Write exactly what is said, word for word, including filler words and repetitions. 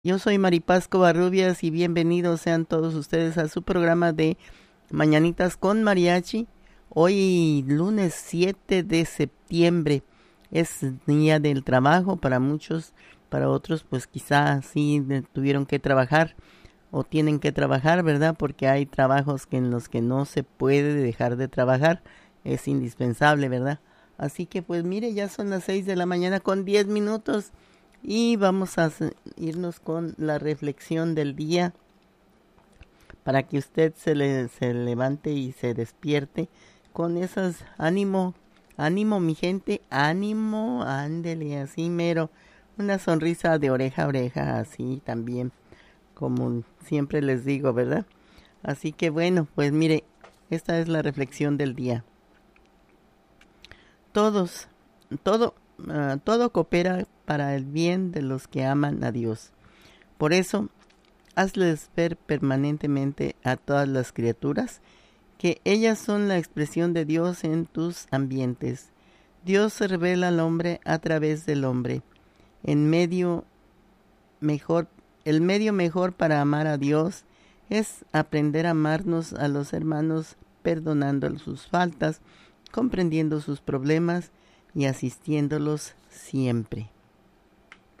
Yo soy Maripaz Covarrubias y bienvenidos sean todos ustedes a su programa de Mañanitas con Mariachi. Hoy lunes siete de septiembre es día del trabajo para muchos, para otros pues quizá sí tuvieron que trabajar o tienen que trabajar, ¿verdad? Porque hay trabajos que en los que no se puede dejar de trabajar, es indispensable, ¿verdad? Así que pues mire, ya son las seis de la mañana con diez minutos. Y vamos a irnos con la reflexión del día para que usted se, le, se levante y se despierte con esas ánimo, ánimo mi gente, ánimo, ándele así mero, una sonrisa de oreja a oreja, así también, como siempre les digo, ¿verdad? Así que bueno, pues mire, esta es la reflexión del día. Todos, todo, uh, todo coopera para el bien de los que aman a Dios. Por eso, hazles ver permanentemente a todas las criaturas que ellas son la expresión de Dios en tus ambientes. Dios se revela al hombre a través del hombre. En medio mejor, el medio mejor para amar a Dios es aprender a amarnos a los hermanos perdonando sus faltas, comprendiendo sus problemas y asistiéndolos siempre.